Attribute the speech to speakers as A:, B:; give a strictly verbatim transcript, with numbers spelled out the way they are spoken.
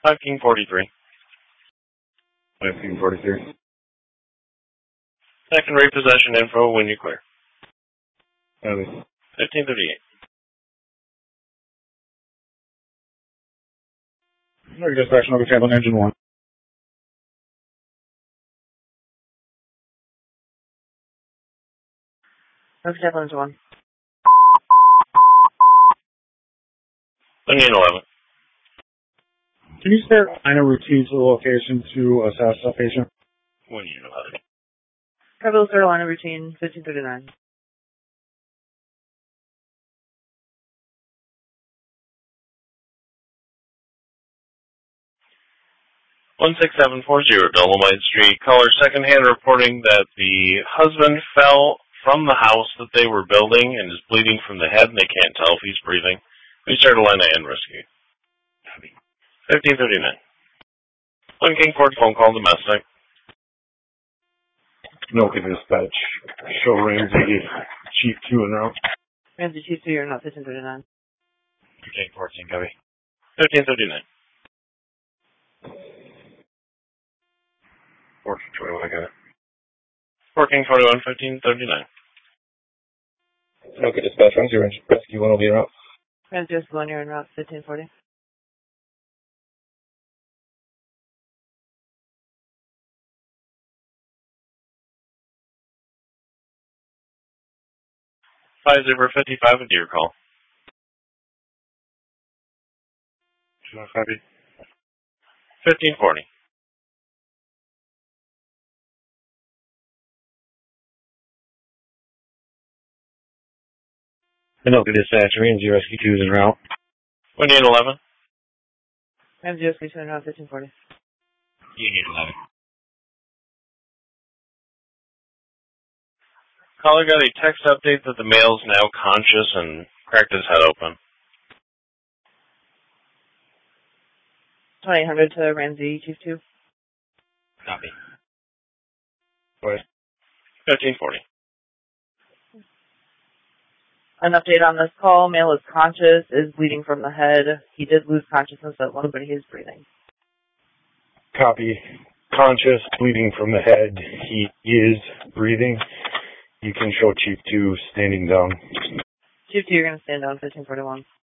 A: five King forty-three.
B: five King forty-three.
A: Second repossession info when you clear.
B: Copy.
A: fifteen thirty-eight.
B: Alright, dispatch, no good on engine one.
C: No good on engine one.
A: twenty-eight eleven.
B: Can you start line of routine to the location to assess a patient?
A: twenty-eight eleven.
C: Capital Star line of routine, fifteen thirty-nine.
A: one six seven four zero Dolomite Street. Caller secondhand reporting that the husband fell from the house that they were building and is bleeding from the head and they can't tell if he's breathing. We start a line of end rescue. fifteen thirty-nine. one King Ford phone call domestic.
B: No good dispatch. Show Ramsey Chief two en route.
C: Ramsey Chief two, you're not fifteen thirty-nine.
B: King fourteen, copy.
A: fifteen thirty-nine.
B: fourteen twenty-one, I got it.
A: four King forty-one, fifteen thirty-nine.
B: No good dispatch. Ramsey Rescue one will be en route.
C: Ramsey Rescue one, you're en route, fifteen forty.
A: five zero fifty-five, a deer call.
B: Copy.
A: fifteen forty.
B: No good dispatch. Ramsey Rescue two is en route.
A: twenty-eight eleven.
C: Ramsey Rescue two en route, fifteen forty.
B: Union eleven.
A: Caller got a text update that the male's now conscious and cracked his head open.
C: twenty-eight hundred to Ramsey Chief two.
B: Copy. Go ahead.
A: fifteen forty.
C: An update on this call. Male is conscious, is bleeding from the head. He did lose consciousness at one, but he is breathing.
B: Copy. Conscious, bleeding from the head. He is breathing. You can show Chief two standing down.
C: Chief two, you're going to stand down, fifteen forty-one.